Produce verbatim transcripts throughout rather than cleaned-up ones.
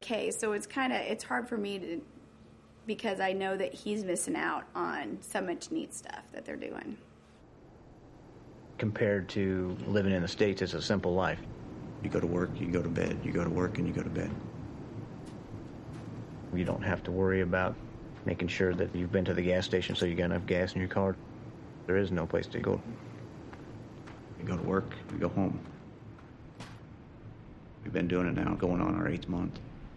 Kay, so it's kind of, it's hard for me to, because I know that he's missing out on so much neat stuff that they're doing. Compared to living in the States, it's a simple life. You go to work, you go to bed, you go to work, and you go to bed. You don't have to worry about making sure that you've been to the gas station so you got enough gas in your car. There is no place to go. You go to work, you go home. We've been doing it now, going on our eighth month.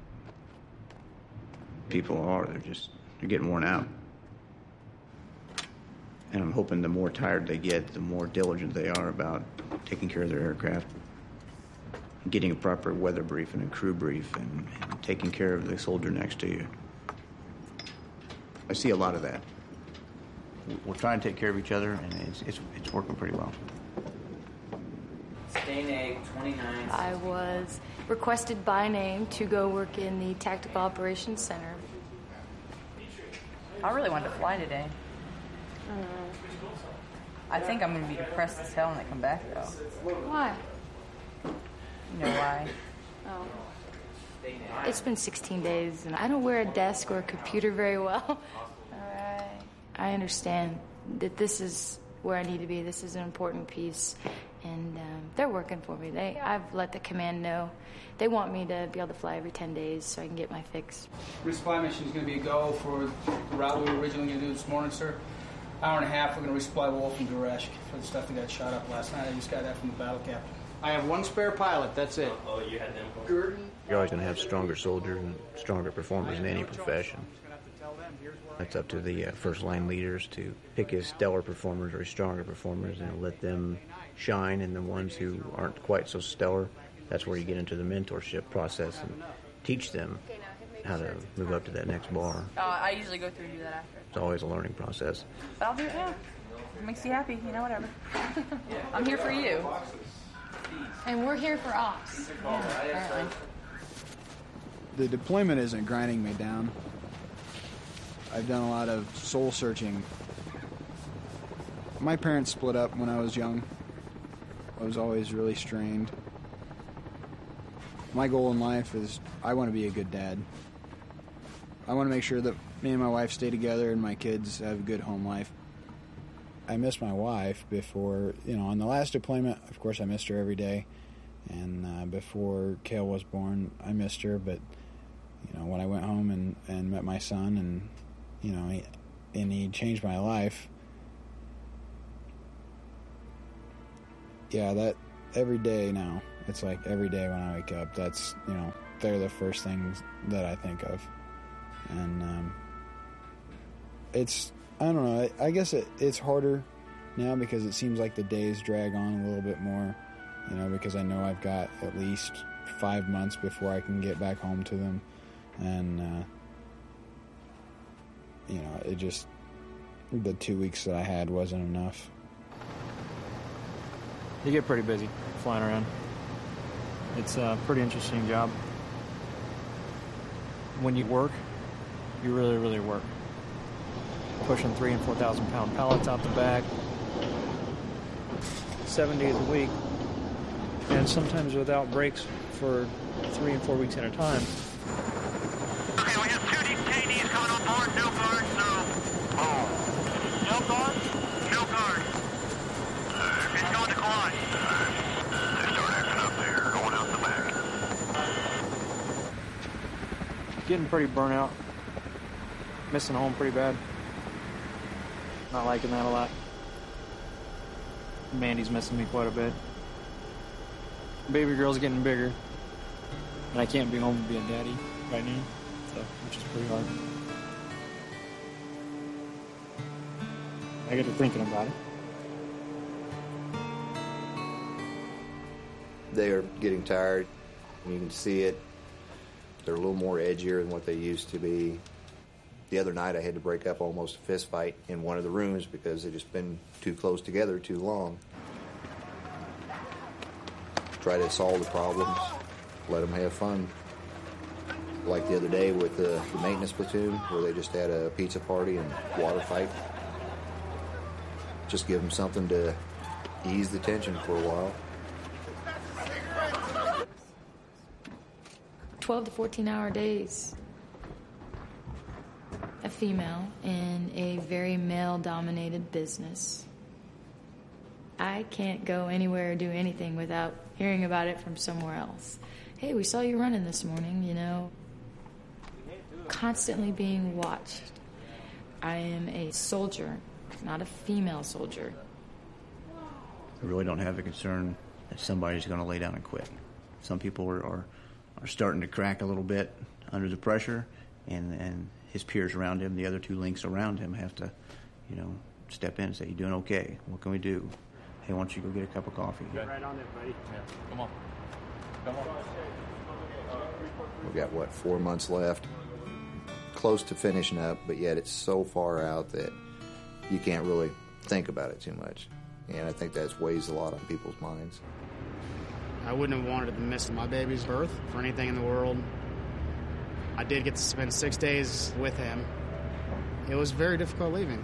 People are, they're just, they're getting worn out. And I'm hoping the more tired they get, the more diligent they are about taking care of their aircraft, getting a proper weather brief and a crew brief, and, and taking care of the soldier next to you. I see a lot of that. We're trying to take care of each other, and it's, it's, it's working pretty well. Stain egg twenty-nine. I was requested by name to go work in the Tactical Operations Center. I really wanted to fly today. Mm. I think I'm going to be depressed as hell when I come back, though. Why? You know why? Oh. It's been sixteen days, and I don't wear a desk or a computer very well. All right. I understand that this is where I need to be. This is an important piece, and um, they're working for me. They, I've let the command know. They want me to be able to fly every ten days so I can get my fix. Resupply mission is going to be a go for the route we were originally going to do this morning, sir. Hour and a half, we're going to resupply Wolf and Duresh for the stuff that got shot up last night. I just got that from the battle captain. I have one spare pilot, that's it. Oh, you had them? Gurdon. You're always going to have stronger soldiers and stronger performers in any profession. It's up to the uh, first line leaders to pick his stellar performers or his stronger performers and let them shine, and the ones who aren't quite so stellar, that's where you get into the mentorship process and teach them how to move up to that next bar. Uh, I usually go through and do that after. It's always a learning process. But I'll do it now. It makes you happy, you know, whatever. I'm here for you. And we're here for ops. Yeah, apparently. The deployment isn't grinding me down. I've done a lot of soul searching. My parents split up when I was young. I was always really strained. My goal in life is I want to be a good dad. I want to make sure that me and my wife stay together and my kids have a good home life. I missed my wife before, you know, on the last deployment, of course I missed her every day. And uh, before Kale was born, I missed her. But, you know, when I went home and, and met my son and, you know, he, and he changed my life, yeah, that every day now, it's like every day when I wake up, that's, you know, they're the first things that I think of. And um, it's, I don't know, I, I guess it, it's harder now because it seems like the days drag on a little bit more, you know, because I know I've got at least five months before I can get back home to them. And, uh, you know, it just, the two weeks that I had wasn't enough. You get pretty busy flying around. It's a pretty interesting job. When you work, you really, really work. Pushing three and four thousand pound pallets out the back, seven days a week, and sometimes without breaks for three and four weeks at a time. Okay, we have two detainees coming on board. No guards, no. Oh. No guards? No guards. It's going to collide. They start acting up there, going out the back. Getting pretty burnt out. Missing home pretty bad. Not liking that a lot. Mandy's missing me quite a bit. Baby girl's getting bigger. And I can't be home and be a daddy right now, so, which is pretty hard. I get to thinking about it. They are getting tired. You can see it. They're a little more edgier than what they used to be. The other night I had to break up almost a fist fight in one of the rooms because they've just been too close together too long. Try to solve the problems, let them have fun. Like the other day with the, the maintenance platoon where they just had a pizza party and water fight. Just give them something to ease the tension for a while. twelve to fourteen hour days. A female in a very male-dominated business. I can't go anywhere or do anything without hearing about it from somewhere else. Hey, we saw you running this morning, you know. Constantly being watched. I am a soldier, not a female soldier. I really don't have a concern that somebody's going to lay down and quit. Some people are, are, are starting to crack a little bit under the pressure, and, and his peers around him, the other two links around him, have to, you know, step in and say, "You doing okay? What can we do? Hey, why don't you go get a cup of coffee?" Get right on there, buddy. Yeah. Come on. Come on. We've got, what, four months left? Close to finishing up, but yet it's so far out that you can't really think about it too much. And I think that weighs a lot on people's minds. I wouldn't have wanted to miss my baby's birth for anything in the world. I did get to spend six days with him. It was very difficult leaving.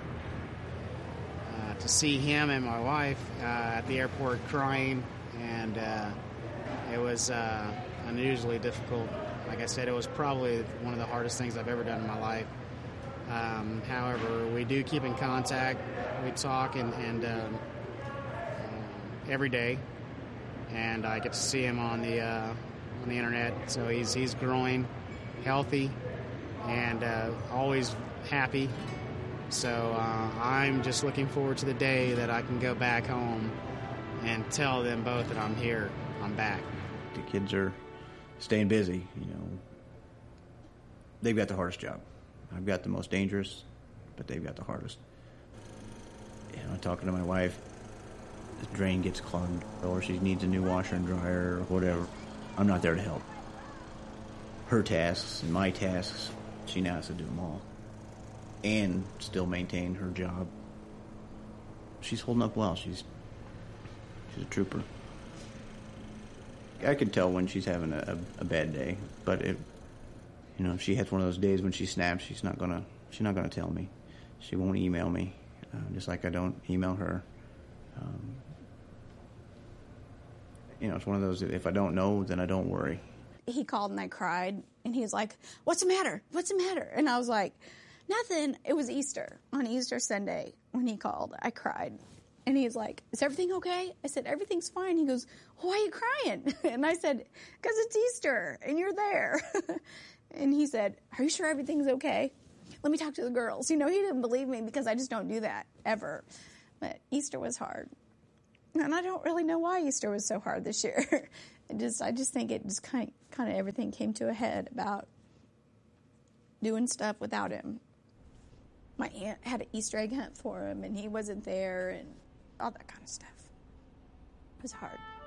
Uh, to see him and my wife uh, at the airport crying, and uh, it was uh, unusually difficult. Like I said, it was probably one of the hardest things I've ever done in my life. Um, however, we do keep in contact. We talk and, and um, uh, every day, and I get to see him on the uh, on the internet. So he's he's growing, healthy, and uh, always happy. So uh, I'm just looking forward to the day that I can go back home and tell them both that I'm here, I'm back. The kids are staying busy, you know. They've got the hardest job. I've got the most dangerous, but they've got the hardest. You know, talking to my wife, the drain gets clogged, or she needs a new washer and dryer, or whatever. I'm not there to help. Her tasks and my tasks, she now has to do them all. And still maintain her job. She's holding up well. She's she's a trooper. I can tell when she's having a, a, a bad day, but it, you know, if she has one of those days when she snaps, she's not gonna she's not gonna tell me. She won't email me, uh, just like I don't email her. Um, you know, it's one of those. If I don't know, then I don't worry. He called and I cried, and he was like, "What's the matter? What's the matter?" And I was like, "Nothing." It was Easter, on Easter Sunday when he called. I cried. And he's like, "Is everything okay?" I said, "Everything's fine." He goes, "Why are you crying?" And I said, "Because it's Easter and you're there." And he said, "Are you sure everything's okay? Let me talk to the girls." You know, he didn't believe me because I just don't do that ever. But Easter was hard. And I don't really know why Easter was so hard this year. It just, I just think it just kind of, kind of everything came to a head about doing stuff without him. My aunt had an Easter egg hunt for him, and he wasn't there, and all that kind of stuff. It was hard.